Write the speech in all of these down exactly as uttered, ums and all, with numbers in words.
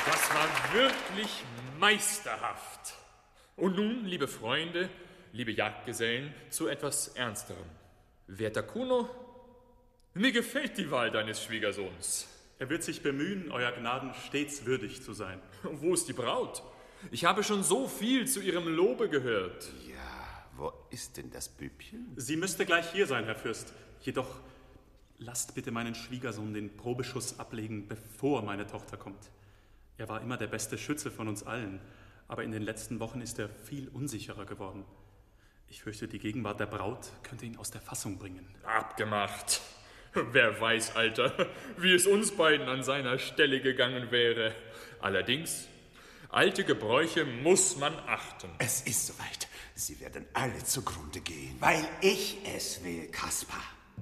Das war wirklich meisterhaft. Und nun, liebe Freunde, liebe Jagdgesellen, zu etwas Ernsterem. Werter Kuno, mir gefällt die Wahl deines Schwiegersohns. Er wird sich bemühen, Euer Gnaden stets würdig zu sein. Wo ist die Braut? Ich habe schon so viel zu ihrem Lobe gehört. Ja, wo ist denn das Bübchen? Sie müsste gleich hier sein, Herr Fürst. Jedoch lasst bitte meinen Schwiegersohn den Probeschuss ablegen, bevor meine Tochter kommt. Er war immer der beste Schütze von uns allen, aber in den letzten Wochen ist er viel unsicherer geworden. Ich fürchte, die Gegenwart der Braut könnte ihn aus der Fassung bringen. Abgemacht. Wer weiß, Alter, wie es uns beiden an seiner Stelle gegangen wäre. Allerdings, alte Gebräuche muss man achten. Es ist soweit. Sie werden alle zugrunde gehen. Weil ich es will, Kaspar.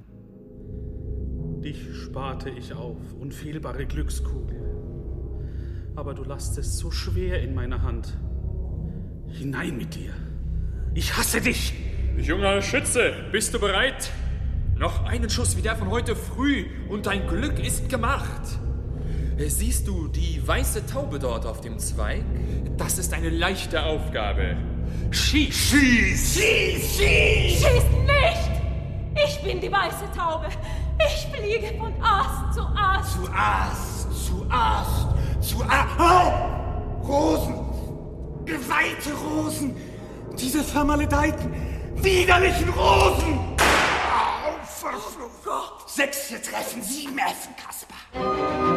Dich sparte ich auf, unfehlbare Glückskugel. Aber du lasst es so schwer in meiner Hand. Hinein mit dir. Ich hasse dich! Junger Schütze, bist du bereit? Noch einen Schuss wie der von heute früh und dein Glück ist gemacht. Siehst du die weiße Taube dort auf dem Zweig? Das ist eine leichte Aufgabe. Schieß! Schieß! Schieß! Schieß! Schießt nicht! Ich bin die weiße Taube. Ich fliege von Ast zu Ast. Zu Ast, zu Ast, zu Ast. Oh! Rosen! Geweihte Rosen! Diese vermaledeiten, widerlichen Rosen! Au, verflucht! Oh Gott! Sechs treffen, sieben Effen, Kaspar.